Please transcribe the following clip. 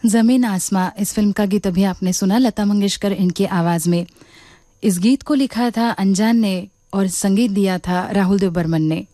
जमीन आसमां इस फिल्म का गीत अभी आपने सुना, लता मंगेशकर इनकी आवाज में। इस गीत को लिखा था अनजान ने और संगीत दिया था राहुल देव बर्मन ने।